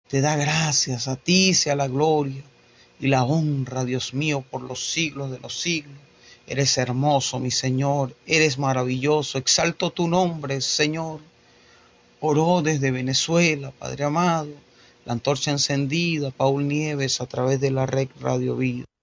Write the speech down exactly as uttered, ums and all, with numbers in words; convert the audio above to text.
te da gracias. A ti sea la gloria y la honra, Dios mío, por los siglos de los siglos. Eres hermoso, mi Señor, eres maravilloso. Exalto tu nombre, Señor. Oró desde Venezuela, Padre amado, la antorcha encendida, Paul Nieves, a través de la red Radio Vida.